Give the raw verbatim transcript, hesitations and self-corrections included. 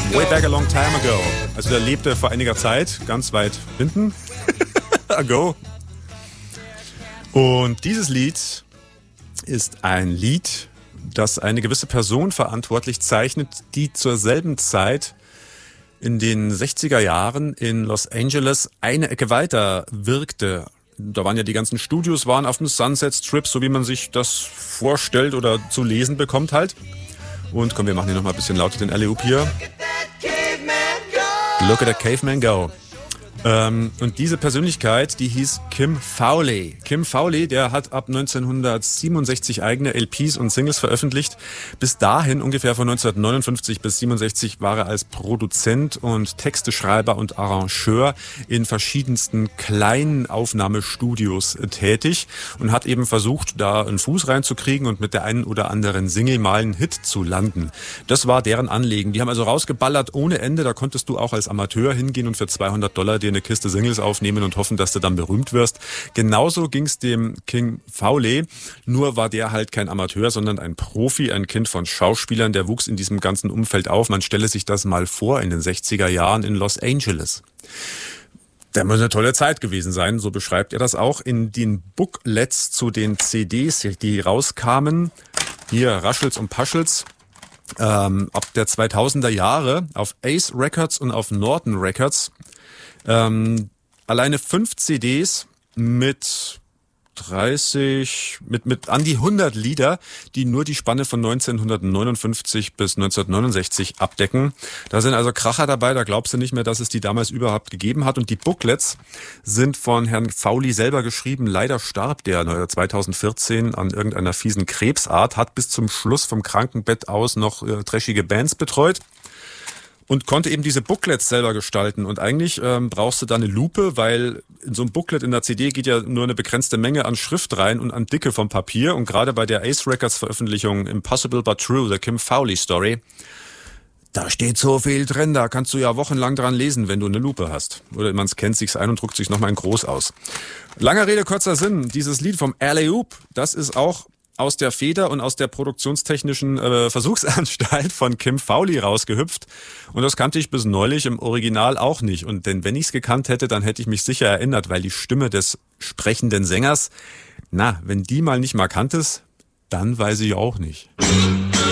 Way back a long time ago. Also der lebte vor einiger Zeit, ganz weit hinten. Ago. Und dieses Lied ist ein Lied, das eine gewisse Person verantwortlich zeichnet, die zur selben Zeit in den sechziger Jahren in Los Angeles eine Ecke weiter wirkte. Da waren ja die ganzen Studios, waren auf dem Sunset Strip, so wie man sich das vorstellt oder zu lesen bekommt halt. Und komm, wir machen hier nochmal ein bisschen lauter den Alley-Oop hier. Look at that caveman go. Ähm, und diese Persönlichkeit, die hieß Kim Fowley. Kim Fowley, der hat ab neunzehnhundertsiebenundsechzig eigene L Ps und Singles veröffentlicht. Bis dahin, ungefähr von neunzehnhundertneunundfünfzig bis siebenundsechzig, war er als Produzent und Texteschreiber und Arrangeur in verschiedensten kleinen Aufnahmestudios tätig und hat eben versucht, da einen Fuß reinzukriegen und mit der einen oder anderen Single mal einen Hit zu landen. Das war deren Anliegen. Die haben also rausgeballert ohne Ende. Da konntest du auch als Amateur hingehen und für zweihundert Dollar dir eine Kiste Singles aufnehmen und hoffen, dass du dann berühmt wirst. Genauso ging es dem Kim Fowley, nur war der halt kein Amateur, sondern ein Profi, ein Kind von Schauspielern, der wuchs in diesem ganzen Umfeld auf. Man stelle sich das mal vor, in den sechziger Jahren in Los Angeles. Das muss eine tolle Zeit gewesen sein, so beschreibt er das auch in den Booklets zu den C Ds, die rauskamen. Hier Raschels und Paschels. Ähm, ab der zweitausender Jahre auf Ace Records und auf Norton Records. Ähm, alleine fünf C Ds mit dreißig, mit, mit an die hundert Lieder, die nur die Spanne von neunzehnhundertneunundfünfzig bis neunzehnhundertneunundsechzig abdecken. Da sind also Kracher dabei, da glaubst du nicht mehr, dass es die damals überhaupt gegeben hat. Und die Booklets sind von Herrn Fowley selber geschrieben. Leider starb der zweitausendvierzehn an irgendeiner fiesen Krebsart, hat bis zum Schluss vom Krankenbett aus noch äh, trashige Bands betreut. Und konnte eben diese Booklets selber gestalten. Und eigentlich ähm, brauchst du da eine Lupe, weil in so einem Booklet in der C D geht ja nur eine begrenzte Menge an Schrift rein und an Dicke vom Papier. Und gerade bei der Ace Records Veröffentlichung Impossible But True, The Kim Fowley Story, da steht so viel drin, da kannst du ja wochenlang dran lesen, wenn du eine Lupe hast. Oder man scannt sich's ein und druckt sich's nochmal in groß aus. Langer Rede, kurzer Sinn. Dieses Lied vom Alley-Oop, das ist auch aus der Feder und aus der produktionstechnischen äh, Versuchsanstalt von Kim Fowley rausgehüpft. Und das kannte ich bis neulich im Original auch nicht. Und denn wenn ich es gekannt hätte, dann hätte ich mich sicher erinnert, weil die Stimme des sprechenden Sängers, na, wenn die mal nicht markant ist, dann weiß ich auch nicht.